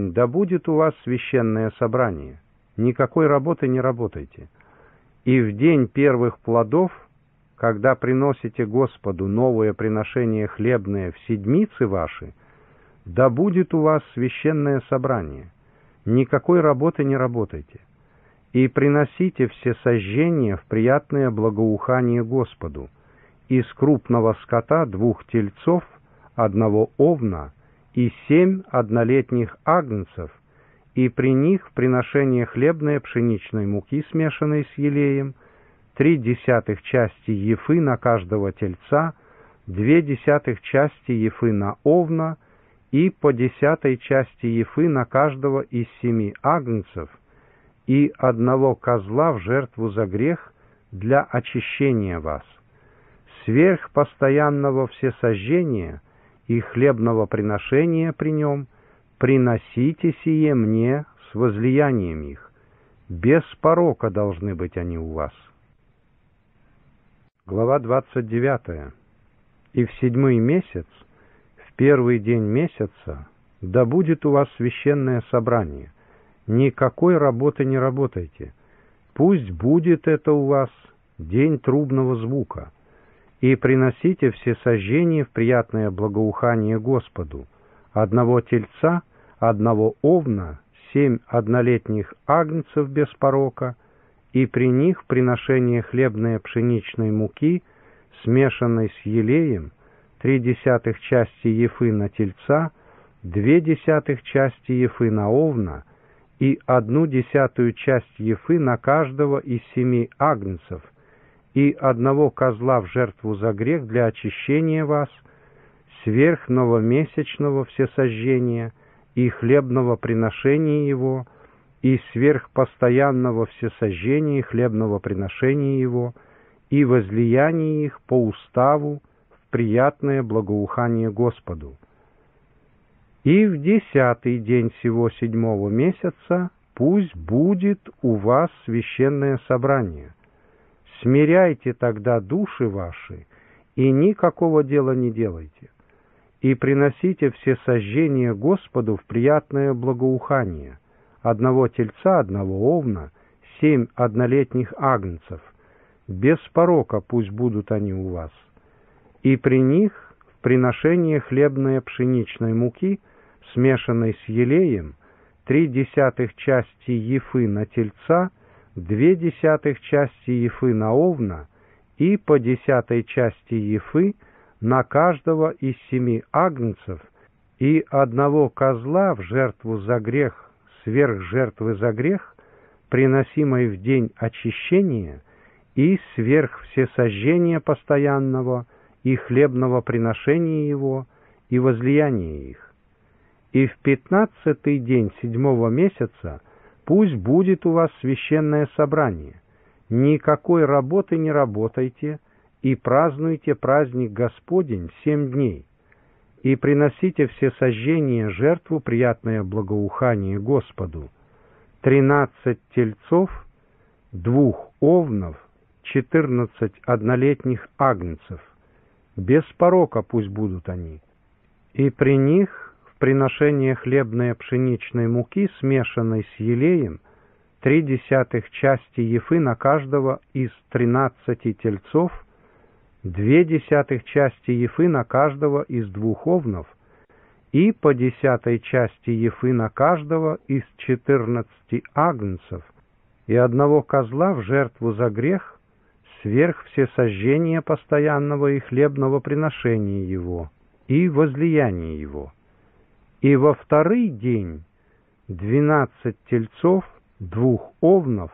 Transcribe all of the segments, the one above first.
Да будет у вас священное собрание, никакой работы не работайте. И в день первых плодов, когда приносите Господу новое приношение хлебное в седмицы ваши, да будет у вас священное собрание, никакой работы не работайте. И приносите все сожжения в приятное благоухание Господу, из крупного скота 2 тельцов, 1 овна и 7 однолетних агнцев, и при них в приношение хлебное пшеничной муки, смешанной с елеем, 0,3 части ефы на каждого тельца, 0,2 части ефы на овна и по 0,1 части ефы на каждого из 7 агнцев, и 1 козла в жертву за грех для очищения вас. Сверх постоянного всесожжения и хлебного приношения при нем приносите сие мне с возлиянием их. Без порока должны быть они у вас. Глава 29. И в 7-й месяц, в 1-й день месяца, да будет у вас священное собрание. Никакой работы не работайте. Пусть будет это у вас день трубного звука. И приносите все сожжения в приятное благоухание Господу: 1 тельца, 1 овна, 7 однолетних агнцев без порока, и при них приношение хлебное пшеничной муки, смешанной с елеем, 0,3 части ефы на тельца, 0,2 части ефы на овна и 1/10 часть ефы на каждого из 7 агнцев, и 1 козла в жертву за грех для очищения вас, сверх новомесячного всесожжения и хлебного приношения его, и сверх постоянного всесожжения и хлебного приношения его, и возлияния их по уставу в приятное благоухание Господу. И в 10-й день сего 7-го месяца пусть будет у вас священное собрание. Смиряйте тогда души ваши, и никакого дела не делайте. И приносите все сожжения Господу в приятное благоухание: 1 тельца, 1 овна, 7 однолетних агнцев. Без порока пусть будут они у вас. И при них в приношение хлебное пшеничной муки, смешанной с елеем, 0,3 части ефы на тельца, 0,2 части ефы на овна и по 0,1 части ефы на каждого из 7 агнцев, и 1 козла в жертву за грех сверх жертвы за грех, приносимой в день очищения, и сверх всесожжения постоянного и хлебного приношения его и возлияния их. И в 15-й день 7-го месяца пусть будет у вас священное собрание. Никакой работы не работайте, и празднуйте праздник Господень 7 дней. И приносите все сожжения жертву приятное благоухание Господу: 13 тельцов, 2 овнов, 14 однолетних агнцев. Без порока пусть будут они. И при них в приношение хлебное пшеничной муки, смешанной с елеем, 0,3 части ефы на каждого из 13 тельцов, 0,2 части ефы на каждого из 2 овнов и по 0,1 части ефы на каждого из 14 агнцев, и 1 козла в жертву за грех сверх всесожжения постоянного и хлебного приношения его и возлияния его. И во 2-й день 12 тельцов, 2 овнов,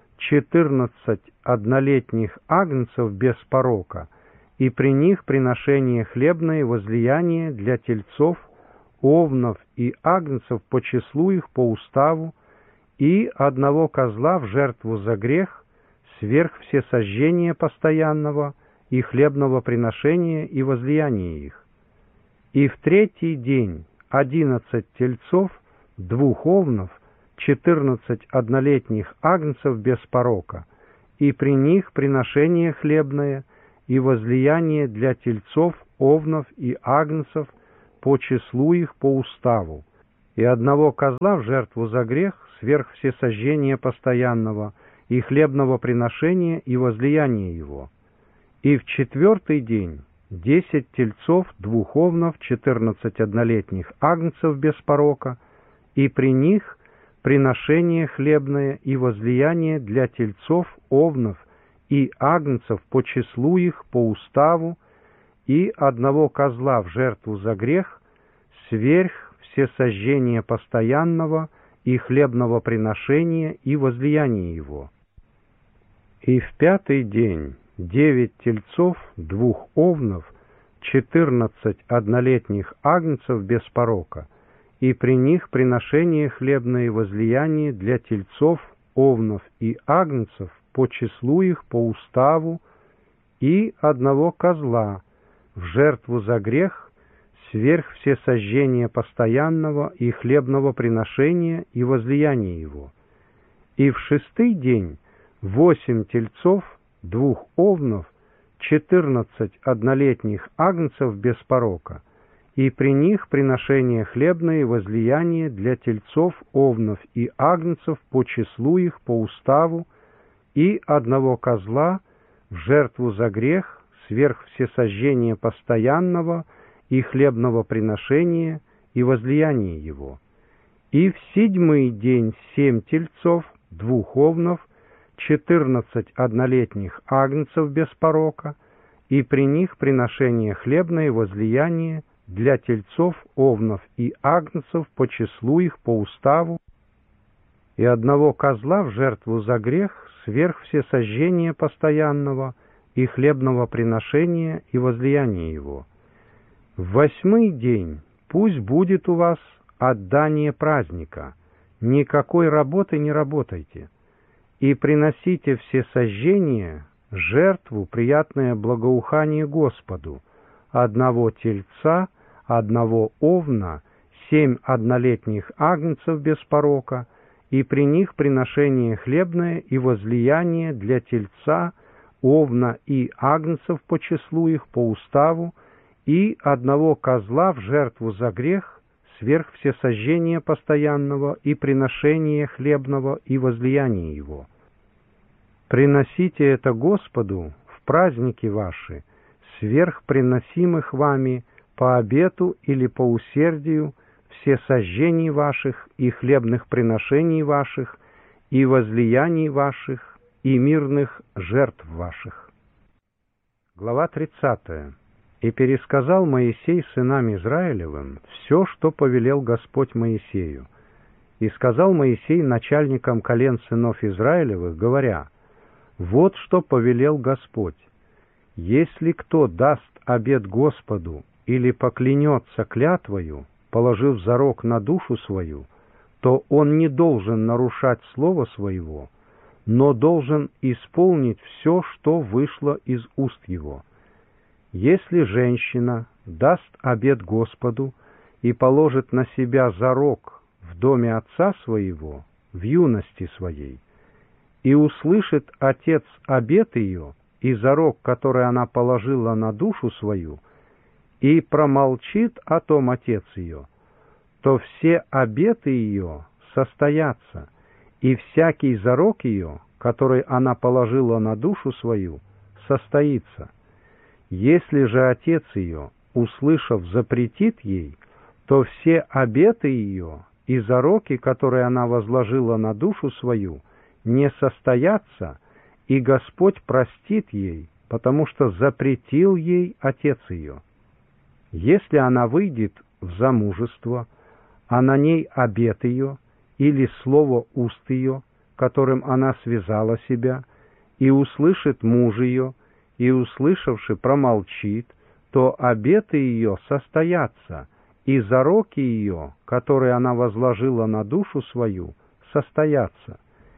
14 однолетних агнцев без порока, и при них приношение хлебное возлияние для тельцов, овнов и агнцев по числу их по уставу, и 1 козла в жертву за грех сверх всесожжения постоянного и хлебного приношения и возлияния их. И в 3-й день 11 тельцов, 2 овнов, 14 однолетних агнцев без порока, и при них приношение хлебное и возлияние для тельцов, овнов и агнцев по числу их по уставу, и одного козла в жертву за грех сверх всесожжения постоянного и хлебного приношения и возлияния его. И в 4-й день 10 тельцов, 2 овнов, 14 однолетних агнцев без порока, и при них приношение хлебное и возлияние для тельцов, овнов и агнцев по числу их, по уставу, и одного козла в жертву за грех, сверх всесожжения постоянного и хлебного приношения и возлияния его. И в 5-й день 9 тельцов, 2 овнов, 14 однолетних агнцев без порока, и при них приношение хлебное и возлияние для тельцов, овнов и агнцев по числу их, по уставу, и одного козла в жертву за грех, сверх всесожжения постоянного и хлебного приношения и возлияния его. И в 6-й день 8 тельцов, 2 овнов, 14 однолетних агнцев без порока, и при них приношение хлебное и возлияние для тельцов, овнов и агнцев по числу их, по уставу, и одного козла в жертву за грех, сверх всесожжения постоянного и хлебного приношения и возлияния его. И в 7-й день 7 тельцов, 2 овнов, 14 однолетних агнцев без порока, и при них приношение хлебное и возлияние для тельцов, овнов и агнцев по числу их, по уставу, и одного козла в жертву за грех, сверх всесожжения постоянного и хлебного приношения и возлияния его. В 8-й день пусть будет у вас отдание праздника, никакой работы не работайте, и приносите всесожжения, жертву, приятное благоухание Господу, одного тельца, одного овна, 7 однолетних агнцев без порока, и при них приношение хлебное и возлияние для тельца, овна и агнцев по числу их, по уставу, и одного козла в жертву за грех, сверх всесожжения постоянного и приношения хлебного и возлияния его. Приносите это Господу в праздники ваши, сверх приносимых вами по обету или по усердию всесожжений ваших и хлебных приношений ваших и возлияний ваших и мирных жертв ваших. Глава 30. «И пересказал Моисей сынам Израилевым все, что повелел Господь Моисею. И сказал Моисей начальникам колен сынов Израилевых, говоря: вот что повелел Господь: если кто даст обет Господу или поклянется клятвою, положив зарок на душу свою, то он не должен нарушать слова своего, но должен исполнить все, что вышло из уст его. Если женщина даст обет Господу и положит на себя зарок в доме отца своего в юности своей, и услышит отец обет ее и зарок, который она положила на душу свою, и промолчит о том отец ее, то все обеты ее состоятся, и всякий зарок ее, который она положила на душу свою, состоится. Если же отец ее, услышав, запретит ей, то все обеты ее и зароки, которые она возложила на душу свою, не состоятся, и Господь простит ей, потому что запретил ей отец ее. Если она выйдет в замужество, а на ней обет ее или слово уст ее, которым она связала себя, и услышит муж ее, и, услышавши, промолчит, то обеты ее состоятся, и зароки ее, которые она возложила на душу свою, состоятся.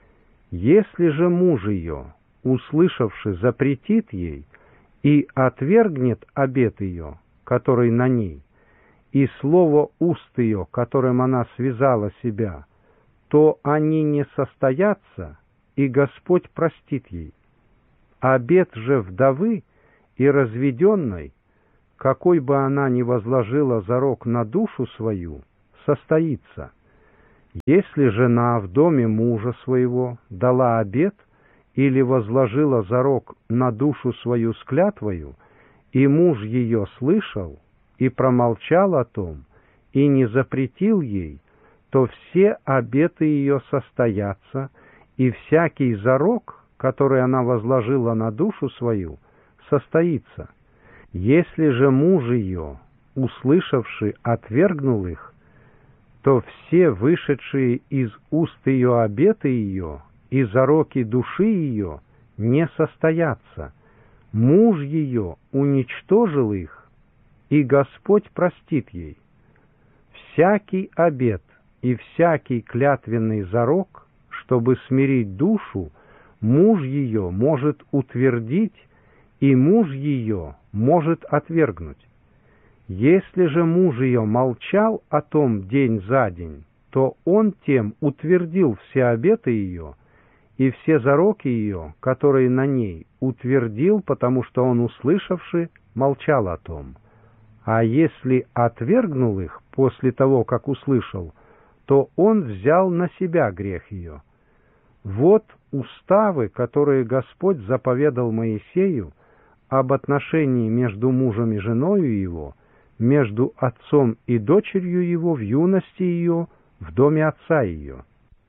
Если же муж ее, услышавши, запретит ей и отвергнет обет ее, который на ней, и слово уст ее, которым она связала себя, то они не состоятся, и Господь простит ей. Обет же вдовы и разведенной, какой бы она ни возложила зарок на душу свою, состоится. Если жена в доме мужа своего дала обет или возложила зарок на душу свою с клятвою, и муж ее слышал и промолчал о том, и не запретил ей, то все обеты ее состоятся, и всякий зарок, который она возложила на душу свою, состоится. Если же муж ее, услышавший, отвергнул их, то все вышедшие из уст ее обеты ее и зароки души ее не состоятся. Муж ее уничтожил их, и Господь простит ей. Всякий обет и всякий клятвенный зарок, чтобы смирить душу, муж ее может утвердить, и муж ее может отвергнуть. Если же муж ее молчал о том день за день, то он тем утвердил все обеты ее, и все зароки ее, которые на ней, утвердил, потому что он, услышавши, молчал о том. А если отвергнул их после того, как услышал, то он взял на себя грех ее. Вот уставы, которые Господь заповедал Моисею об отношении между мужем и женою его, между отцом и дочерью его в юности ее, в доме отца ее.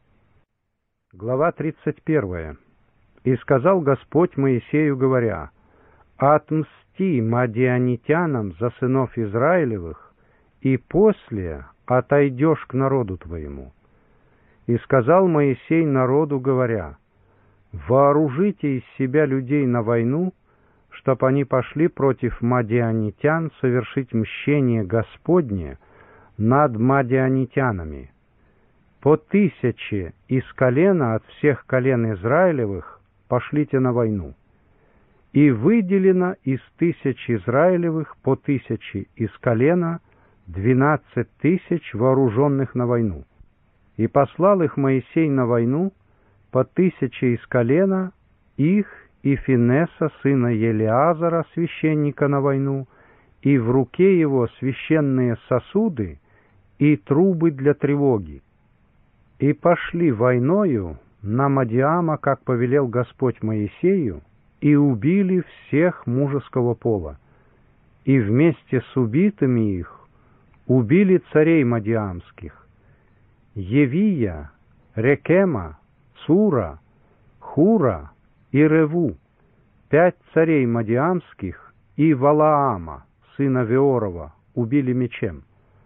Глава 31. «И сказал Господь Моисею, говоря: отмсти мадианитянам за сынов Израилевых, и после отойдешь к народу твоему. И сказал Моисей народу, говоря: вооружите из себя людей на войну, чтоб они пошли против мадианитян совершить мщение Господне над мадианитянами. По 1000 из колена от всех колен Израилевых пошлите на войну. И выделено из 1000 Израилевых по 1000 из колена 12 000 вооруженных на войну. И послал их Моисей на войну по 1000 из колена их и Финеса, сына Елеазара, священника, на войну, и в руке его священные сосуды и трубы для тревоги. И пошли войною на Мадиама, как повелел Господь Моисею, и убили всех мужеского пола. И вместе с убитыми их убили царей мадиамских: Евия, Рекема, Цура, Хура и Реву, 5 царей мадиамских, и Валаама, сына Веорова, убили мечем.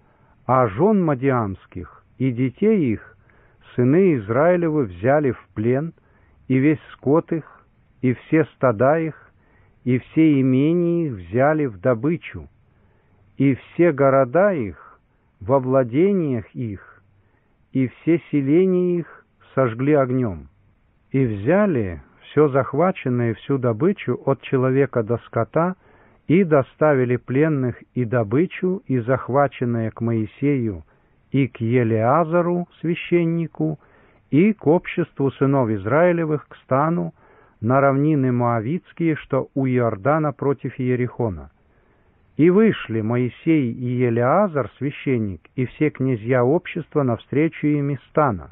А жен мадиамских и детей их сыны Израилевы взяли в плен, и весь скот их, и все стада их, и все имения их взяли в добычу, и все города их во владениях их, и все селения их сожгли огнем. И взяли все захваченное, всю добычу от человека до скота, и доставили пленных и добычу, и захваченное к Моисею и к Елеазару, священнику, и к обществу сынов Израилевых, к стану, на равнины Моавитские, что у Иордана против Иерихона. И вышли Моисей и Елеазар, священник, и все князья общества навстречу им из стана.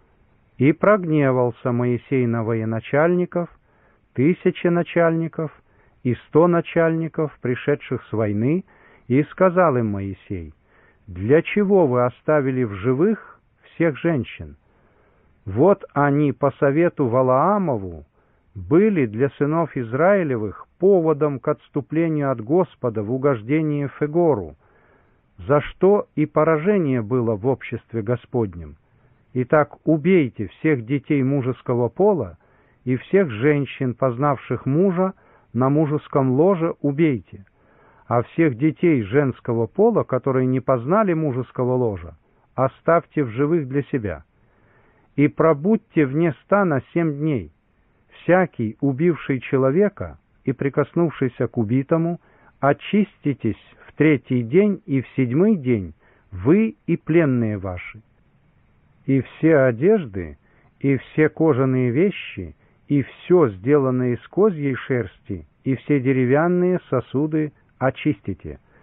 И прогневался Моисей на военачальников, 1000 начальников и 100 начальников, пришедших с войны, и сказал им Моисей: для чего вы оставили в живых всех женщин? Вот они по совету Валаамову были для сынов Израилевых поводом к отступлению от Господа в угождение Фегору, за что и поражение было в обществе Господнем. Итак, убейте всех детей мужеского пола и всех женщин, познавших мужа, на мужеском ложе убейте, а всех детей женского пола, которые не познали мужеского ложа, оставьте в живых для себя. И пробудьте вне стана 7 дней. Всякий, убивший человека и прикоснувшийся к убитому, очиститесь в 3-й день и в 7-й день, вы и пленные ваши. И все одежды, и все кожаные вещи, и все сделанное из козьей шерсти, и все деревянные сосуды очистите.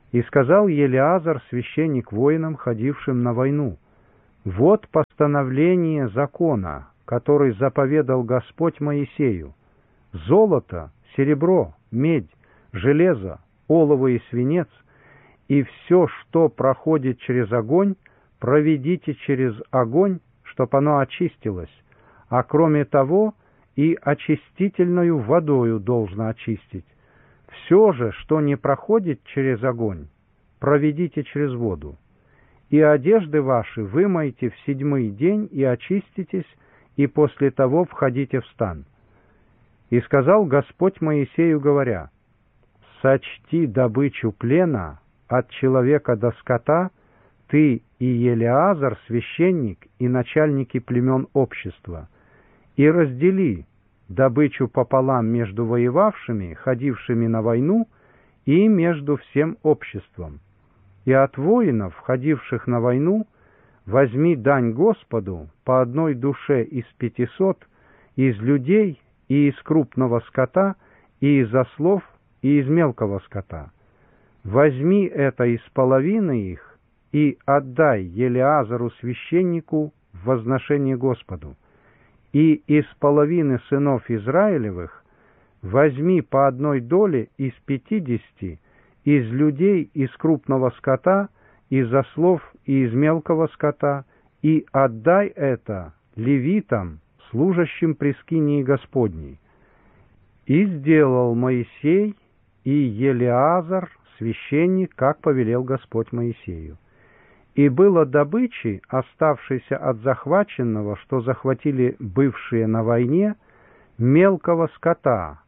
И сказал Елеазар, священник, воинам, ходившим на войну: «Вот постановление закона, который заповедал Господь Моисею: золото, серебро, медь, железо, олово и свинец, и все, что проходит через огонь, проведите через огонь, чтоб оно очистилось, а кроме того и очистительною водою должно очистить. Все же, что не проходит через огонь, проведите через воду. И одежды ваши вымойте в 7-й день и очиститесь, и после того входите в стан». И сказал Господь Моисею, говоря: «Сочти добычу плена от человека до скота, ты и Елеазар, священник, и начальники племен общества, и раздели добычу пополам между воевавшими, ходившими на войну, и между всем обществом. И от воинов, ходивших на войну, возьми дань Господу по одной душе из 500, из людей и из крупного скота, и из ослов, и из мелкого скота. Возьми это из половины их и отдай Елеазару священнику в возношение Господу. И из половины сынов Израилевых возьми по одной доле из 50, из людей, из крупного скота, из ослов и из мелкого скота, и отдай это левитам, служащим при скинии Господней». И сделал Моисей и Елеазар, священник, как повелел Господь Моисею. И было добычи, оставшейся от захваченного, что захватили бывшие на войне, мелкого скота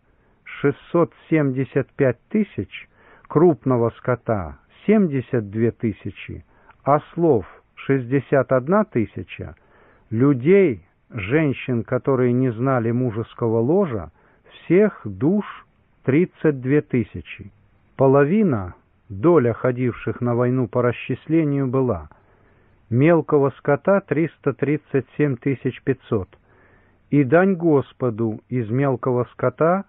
675 тысяч, крупного скота 72 тысячи, ослов 61 тысяча, людей, женщин, которые не знали мужеского ложа, всех душ 32 тысячи. Половина, доля ходивших на войну по расчислению, была: мелкого скота 337 500, и дань Господу из мелкого скота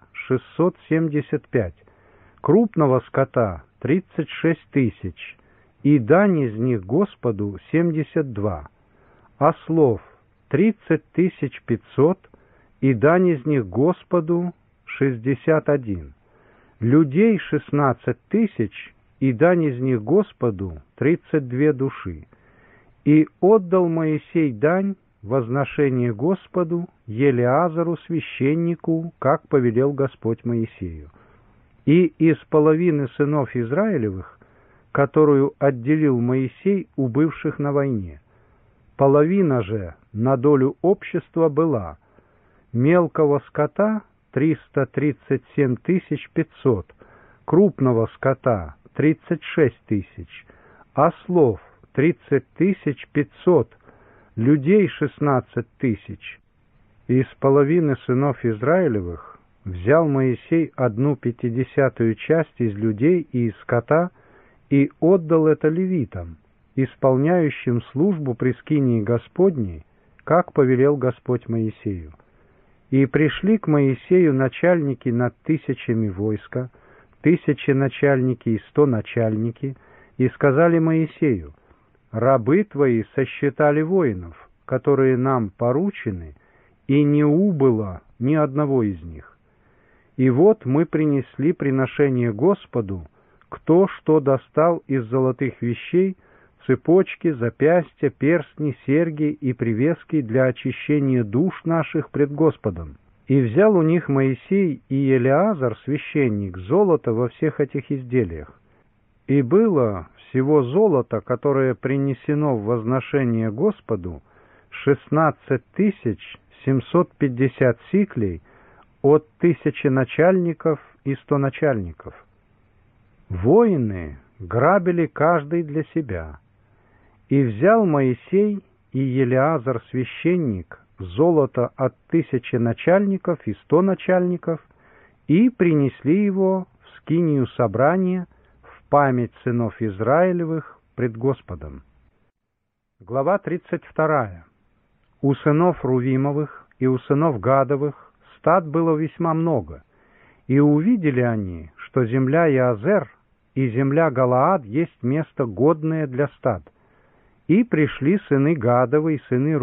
675, крупного скота 36 тысяч, и дань из них Господу 72, ослов 30 500, и дань из них Господу 61, людей 16 тысяч, и дань из них Господу 32 души. И отдал Моисей дань возношение Господу Елеазару священнику, как повелел Господь Моисею. И из половины сынов Израилевых, которую отделил Моисей у бывших на войне, половина же на долю общества была: мелкого скота 337 500, крупного скота 36 тысяч, ослов 30 500, людей 16 тысяч. Из половины сынов Израилевых взял Моисей 1/50 часть из людей и из скота и отдал это левитам, исполняющим службу при скинии Господней, как повелел Господь Моисею. И пришли к Моисею начальники над 1000 войска, 1000 начальники и 100 начальники, и сказали Моисею: «Рабы твои сосчитали воинов, которые нам поручены, и не убыло ни одного из них. И вот мы принесли приношение Господу, кто что достал из золотых вещей, цепочки, запястья, перстни, серьги и привески для очищения душ наших пред Господом. И взял у них Моисей и Елеазар, священник, золото во всех этих изделиях. И было всего золото, которое принесено в возношение Господу, 16 750 сиклей от 1000 начальников и 100 начальников. Воины грабили каждый для себя. И взял Моисей и Елеазар, священник, золото от 1000 начальников и 100 начальников, и принесли его в скинию собрания в память сынов Израилевых пред Господом. Глава 32. У сынов Рувимовых и у сынов Гадовых стад было весьма много, и увидели они, что земля Иозер, и земля Галаад есть место годное для стад. И пришли сыны Гадовы и сыны